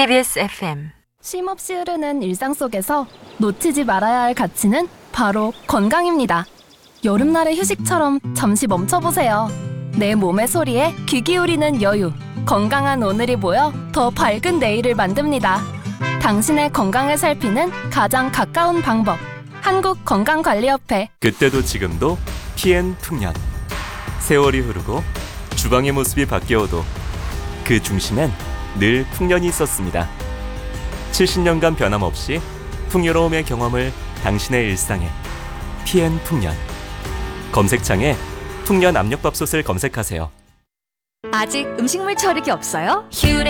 TBS FM 쉼없이 흐르는 일상 속에서 놓치지 말아야 할 가치는 바로 건강입니다. 여름날의 휴식처럼 잠시 멈춰보세요. 내 몸의 소리에 귀 기울이는 여유. 건강한 오늘이 모여 더 밝은 내일을 만듭니다. 당신의 건강을 살피는 가장 가까운 방법. 한국건강관리협회. 그때도 지금도 PN 풍년. 세월이 흐르고 주방의 모습이 바뀌어도 그 중심엔 늘 풍년이 있었습니다. 70년간 변함없이 풍요로움의 경험을 당신의 일상에. PN 풍년. 검색창에 풍년 압력밥솥을 검색하세요. 아직 음식물 처리기 없어요? 퓨레